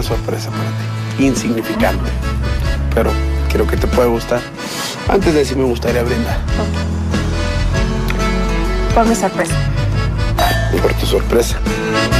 una sorpresa para ti, insignificante, pero creo que te puede gustar. Antes de eso me gustaría brindar. Por mi sorpresa. Por tu sorpresa.